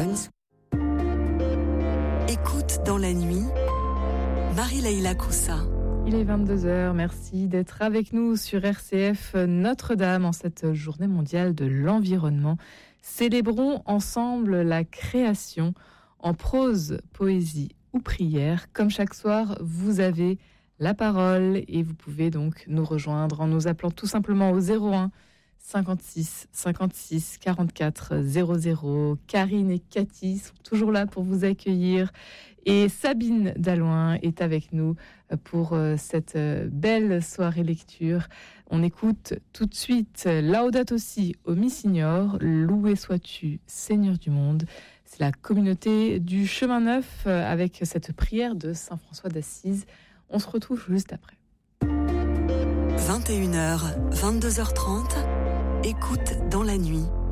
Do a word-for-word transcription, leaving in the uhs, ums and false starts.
bonne. Écoute dans la nuit, Marie-Leïla Coussa. Il est vingt-deux heures, merci d'être avec nous sur R C F Notre-Dame en cette journée mondiale de l'environnement. Célébrons ensemble la création en prose, poésie ou prière. Comme chaque soir, vous avez la parole et vous pouvez donc nous rejoindre en nous appelant tout simplement au zéro un cinquante-six cinquante-six quarante-quatre zéro zéro. Karine et Cathy sont toujours là pour vous accueillir et Sabine Dalloin est avec nous pour cette belle soirée lecture. On écoute tout de suite Laudato Si au Mi Signor, loué sois-tu Seigneur du monde. C'est la communauté du Chemin Neuf avec cette prière de Saint François d'Assise. On se retrouve juste après. vingt et une heures, vingt-deux heures trente, écoute dans la nuit.